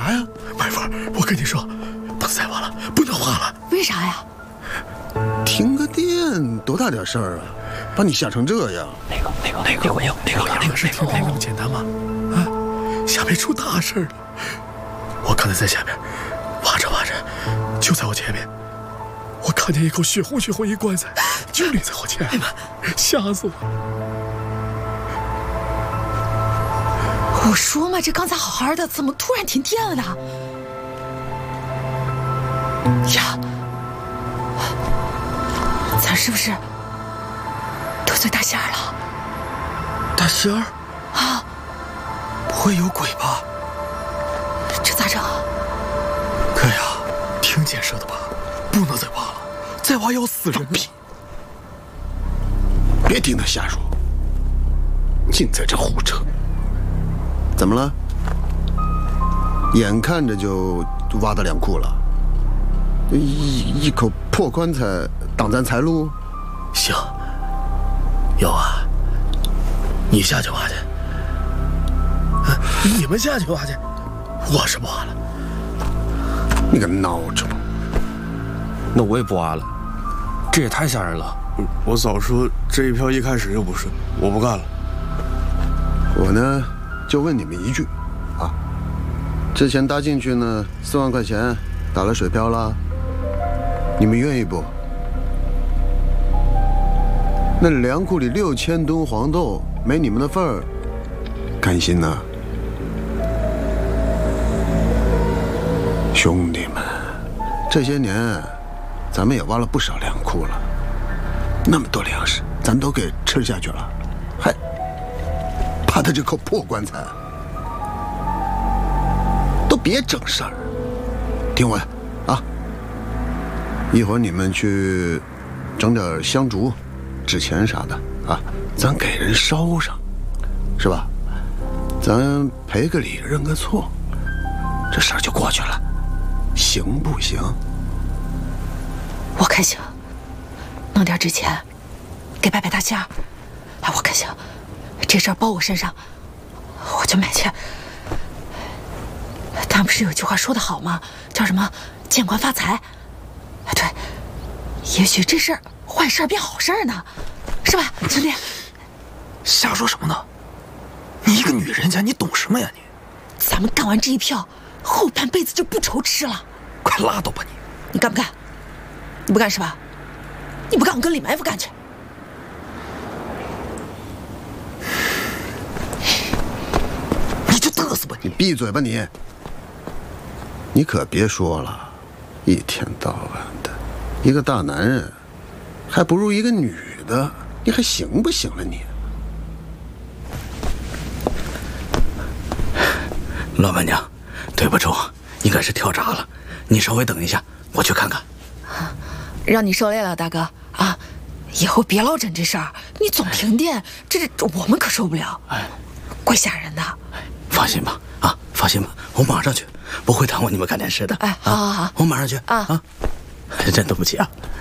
啥呀？ 外父，我跟你说，不能再挖了，不能挖了。 为啥呀？ 停个电多大点事儿啊，把你吓成这样。 那个事情没那么简单吗？啊，下面出大事了。我刚才在下面挖着挖着，就在我前面，我看见一口血红一棺材，就立在我前面，吓死我！ 我说嘛，这刚才好好的，怎么突然停电了呢？呀，咱是不是得罪大仙儿了？ 大仙儿啊， 不会有鬼吧？ 这咋整啊？ 哥呀，听姐说的吧，不能再挖了，再挖要死人。 别听他瞎说，净在这胡扯。怎么了？眼看着就挖到2库了，一口破棺材挡咱财路？ 行，有啊，你下去挖去。你们下去挖去，我是不挖了。 你个孬种！ 那我也不挖了，这也太吓人了。 我早说这一票一开始就不顺，我不干了。 我呢，就问你们一句，啊，之前搭进去呢4万块钱打了水漂了，你们愿意不？那粮库里6000吨黄豆没你们的份儿，甘心呐？兄弟们，这些年咱们也挖了不少粮库了，那么多粮食咱都给吃下去了，还怕他这口破棺材？都别整事儿，听我的啊！一会儿你们去整点香烛、纸钱啥的啊，咱给人烧上，是吧？咱赔个礼，认个错，这事儿就过去了，行不行？ 我看行，弄点纸钱，给拜拜大仙儿。哎，我看行，这事儿包我身上，我就买去。他不是有句话说得好吗？叫什么“见官发财”？哎，对，也许这事儿坏事儿变好事儿呢，是吧，兄弟？ 瞎说什么呢？你一个女人家，你懂什么呀你？ 咱们干完这一票，后半辈子就不愁吃了。 快拉倒吧你！ 你干不干？你不干是吧？你不干，我跟李埋伏干去。 你就嘚瑟吧你闭嘴吧你！你可别说了，一天到晚的，一个大男人，还不如一个女的，你还行不行了你？ 老板娘，对不住，应该是跳闸了，你稍微等一下，我去看看。 让你受累了，大哥啊！以后别老整这事儿，你总停电，这我们可受不了。哎，怪吓人的。 放心吧，啊，放心吧，我马上去，不会耽误你们干点事的。 哎，好好好， 我马上去啊！ 真对不起啊。